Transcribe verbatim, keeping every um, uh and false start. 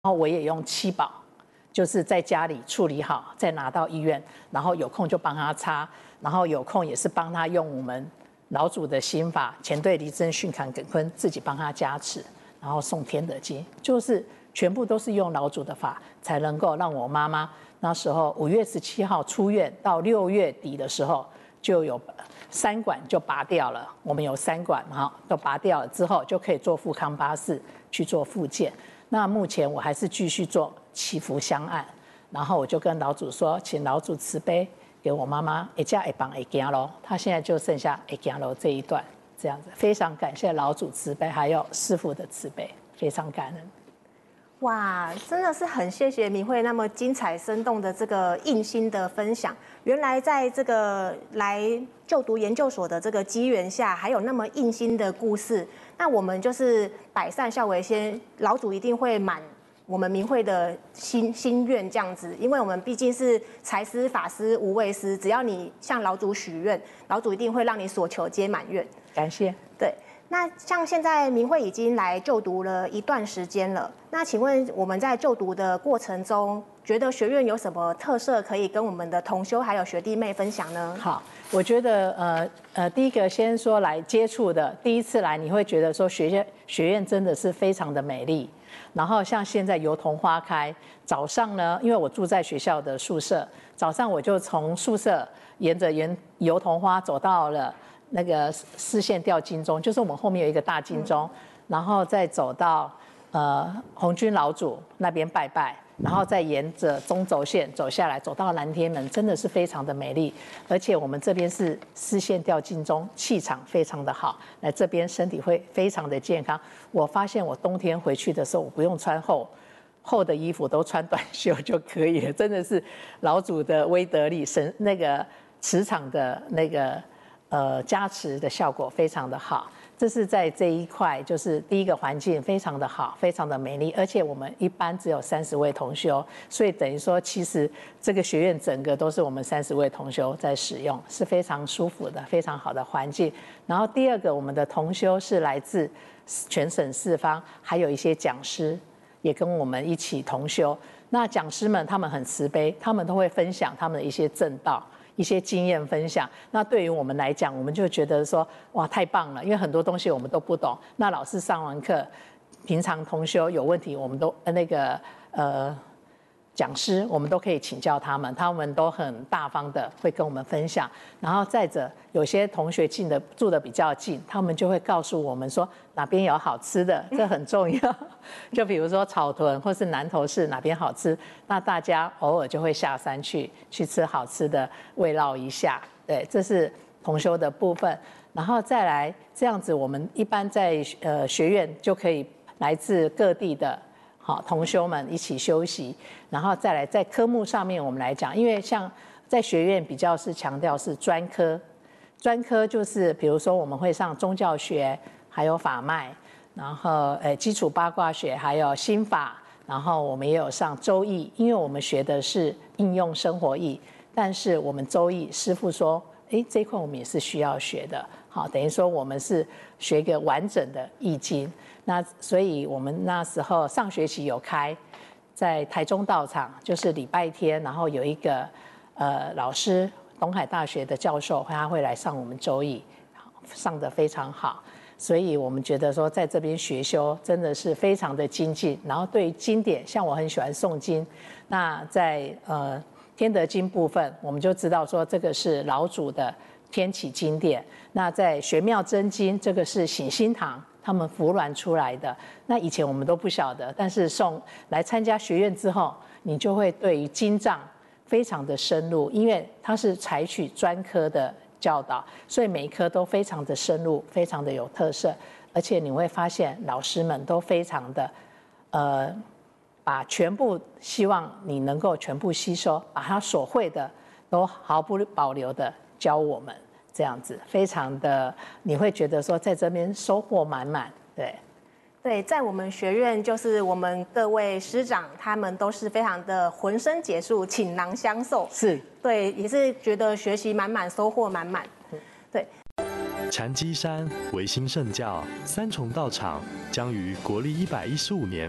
然后我也用七宝，就是在家里处理好，再拿到医院，然后有空就帮他擦，然后有空也是帮他用我们老祖的心法前对离真巽坎艮坤，自己帮他加持，然后诵天德经，就是全部都是用老祖的法，才能够让我妈妈那时候五月十七号出院到六月底的时候就有三管就拔掉了，我们有三管哈都拔掉了之后，就可以做复康巴士去做复健。那目前我还是继续做祈福香案，然后我就跟老祖说，请老祖慈悲给我妈妈一家一帮一行喽，她现在就剩下一行喽这一段这样子，非常感谢老祖慈悲，还有师父的慈悲，非常感恩。 哇，真的是很谢谢明慧那么精彩生动的这个印心的分享。原来在这个来就读研究所的这个机缘下，还有那么印心的故事。那我们就是百善孝为先，老祖一定会满我们明慧的心心愿这样子，因为我们毕竟是财师、法师、无畏师，只要你向老祖许愿，老祖一定会让你所求皆满愿。 感谢。 对。那像现在明慧已经来就读了一段时间了，那请问我们在就读的过程中，觉得学院有什么特色可以跟我们的同修还有学弟妹分享呢？ 好，我觉得呃呃，第一个先说来接触的，第一次来你会觉得说学院学院真的是非常的美丽，然后像现在油桐花开，早上呢，因为我住在学校的宿舍，早上我就从宿舍沿着沿油桐花走到了那个四线吊金钟，就是我们后面有一个大金钟，嗯、然后再走到呃红军老祖那边拜拜，然后再沿着中轴线走下来，走到南天门，真的是非常的美丽。而且我们这边是四线吊金钟，气场非常的好，来这边身体会非常的健康。我发现我冬天回去的时候，我不用穿厚厚的衣服，都穿短袖就可以了，真的是老祖的威德力，神那个磁场的那个。呃，加持的效果非常的好，这是在这一块，就是第一个环境非常的好，非常的美丽，而且我们一般只有三十位同修，所以等于说，其实这个学院整个都是我们三十位同修在使用，是非常舒服的，非常好的环境。然后第二个，我们的同修是来自全省四方，还有一些讲师也跟我们一起同修。那讲师们他们很慈悲，他们都会分享他们的一些正道。一些经验分享，那对于我们来讲，我们就觉得说，哇，太棒了，因为很多东西我们都不懂。那老师上完课，平常同修有问题，我们都那个呃讲师，我们都可以请教他们，他们都很大方的会跟我们分享。然后再者，有些同学近的住的比较近，他们就会告诉我们说哪边有好吃的，这很重要。就比如说草屯或是南投市哪边好吃，那大家偶尔就会下山去去吃好吃的，慰劳一下。对，这是同修的部分。然后再来这样子，我们一般在呃学院就可以来自各地的。好，同修们一起休息，然后再来在科目上面我们来讲，因为像在学院比较是强调是专科，专科就是比如说我们会上宗教学，还有法脉，然后呃基础八卦学，还有心法，然后我们也有上周易，因为我们学的是应用生活易，但是我们周易师父说，哎这一块我们也是需要学的，好，等于说我们是学一个完整的易经。那所以我们那时候上学期有开在台中道场，就是礼拜天，然后有一个呃老师，东海大学的教授，他会来上我们周易，上得非常好，所以我们觉得说在这边学修真的是非常的精进。然后对于经典，像我很喜欢诵经，那在呃天德经部分，我们就知道说这个是老祖的天启经典。那在玄妙真经，这个是醒心堂。他们服软出来的，那以前我们都不晓得，但是送来参加学院之后，你就会对于经藏非常的深入，因为它是采取专科的教导，所以每一科都非常的深入，非常的有特色，而且你会发现老师们都非常的，呃，把全部希望你能够全部吸收，把他所会的都毫不保留的教我们。这样子非常的，你会觉得说在这边收获满满，对， 对，在我们学院就是我们各位师长，他们都是非常的浑身解数，倾囊相授， 是， 对，也是觉得学习满满，收获满满，对。 禅机山维新圣教三重道场将于国历一百一十五年